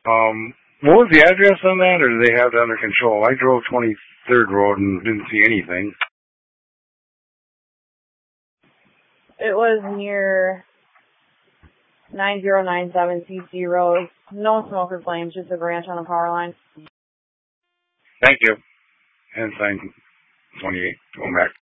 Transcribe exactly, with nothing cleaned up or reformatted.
Um, what was the address on that, or do they have it under control? I drove twenty-third Road and didn't see anything. It was near nine zero nine seven C C Road. No smoke or flames, just a branch on the power line. Thank you. And sign twenty-eight, going back.